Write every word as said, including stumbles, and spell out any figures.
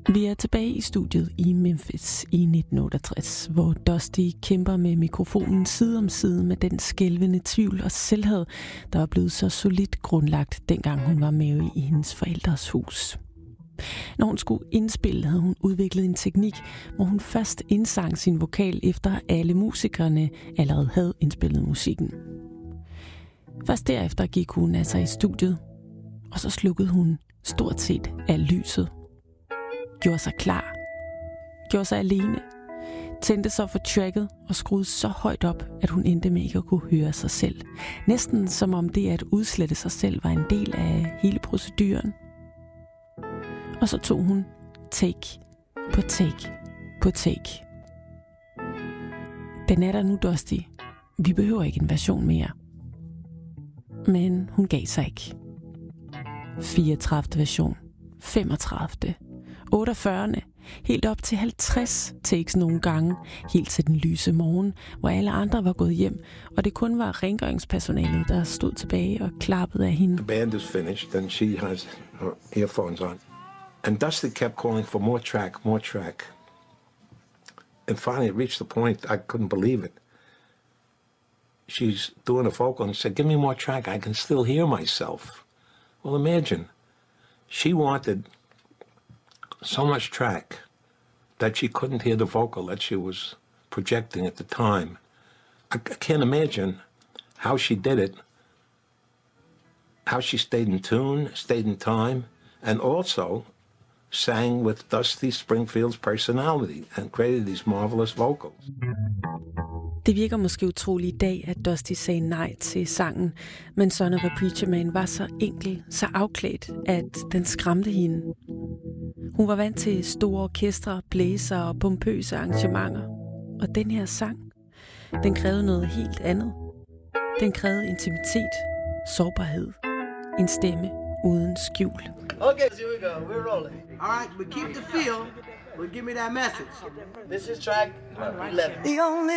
Vi er tilbage i studiet i Memphis i nitten otteogtres, hvor Dusty kæmper med mikrofonen side om side med den skælvende tvivl og selvhed, der var blevet så solidt grundlagt, dengang hun var med i hendes forældres hus. Når hun skulle indspille, havde hun udviklet en teknik, hvor hun først indsang sin vokal, efter alle musikerne allerede havde indspillet musikken. Først derefter gik hun altså i studiet, og så slukkede hun stort set af lyset. Gjorde sig klar, gjorde sig alene, tændte sig for tracket og skruede så højt op, at hun endte med ikke at kunne høre sig selv. Næsten som om det at udslette sig selv var en del af hele proceduren. Og så tog hun take på take på take. Den er der nu, Dusty. Vi behøver ikke en version mere. Men hun gav sig ikke. fireogtredivte version, femogtredivte, otteogfyrre, helt op til halvtreds takes nogle gange, helt til den lyse morgen, hvor alle andre var gået hjem, og det kun var rengøringspersonalet, der stod tilbage og klappede af hende. The band is finished, and she has her earphones on. And Dusty kept calling for more track, more track. And finally it reached the point I couldn't believe it. She's doing a vocal and said, give me more track, I can still hear myself. Well, imagine, she wanted so much track that she couldn't hear the vocal that she was projecting at the time. I, I can't imagine how she did it, how she stayed in tune, stayed in time, and also sang with Dusty Springfield's personality and created these marvelous vocals. Det virker måske utroligt i dag, at Dusty sagde nej til sangen, men Son of a Preacher Man var så enkel, så afklædt, at den skræmte hende. Hun var vant til store orkestre, blæser og pompøse arrangementer. Og den her sang, den krævede noget helt andet. Den krævede intimitet, sårbarhed, en stemme uden skjul. Okay, here we go. We're rolling. All right, but keep the feel, but give me that message. This is track eleven. The only